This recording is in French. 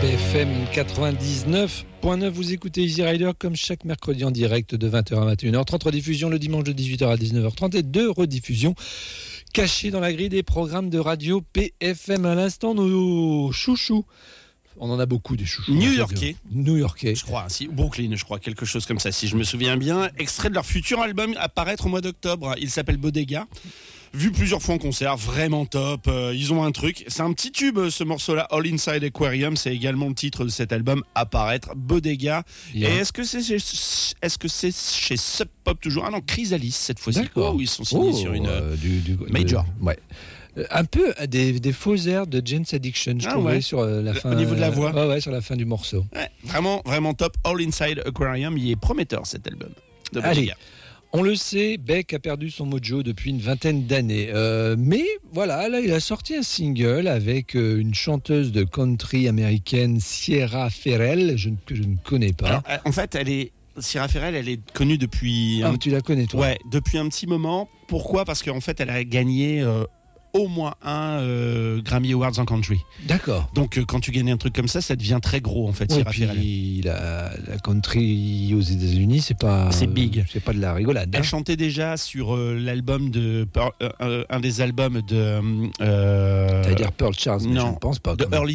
BFM 99.9, vous écoutez Easy Rider comme chaque mercredi en direct de 20h à 21h30, rediffusion le dimanche de 18h à 19h30 et 2 rediffusions cachées dans la grille des programmes de radio PFM. À l'instant, nos chouchous, on en a beaucoup des chouchous. New-Yorkais. Je crois, Brooklyn, je crois, quelque chose comme ça, si je me souviens bien. Extrait de leur futur album à paraître au mois d'octobre. Il s'appelle Bodega. Vu plusieurs fois en concert, vraiment top. Ils ont un truc. C'est un petit tube, ce morceau-là, All Inside Aquarium. C'est également le titre de cet album à paraître, Bodega. Yeah. Et est-ce que c'est chez Sub Pop toujours? Ah non, Chrysalis cette fois-ci. D'accord. Où ils sont signés sur une major. Ouais. Un peu des faux airs de Jane's Addiction, je trouvais, sur la fin. Au niveau de la voix. Ouais, sur la fin du morceau. Ouais, vraiment, vraiment top. All Inside Aquarium, il est prometteur cet album. Allez. On le sait, Beck a perdu son mojo depuis une vingtaine d'années. Mais voilà, là, il a sorti un single avec une chanteuse de country américaine, Sierra Ferrell, que je ne connais pas. Alors, en fait, Sierra Ferrell, elle est connue depuis... tu la connais, toi? Ouais, depuis un petit moment. Pourquoi? Parce qu'en fait, elle a gagné... au moins un Grammy Awards en country. D'accord. Donc quand tu gagnes un truc comme ça devient très gros en fait. Oui, puis la country aux États-Unis, c'est big. C'est pas de la rigolade. Elle chantait déjà sur l'album de un des albums de. T'allais dire Pearl Charles, mais je ne pense pas. De Early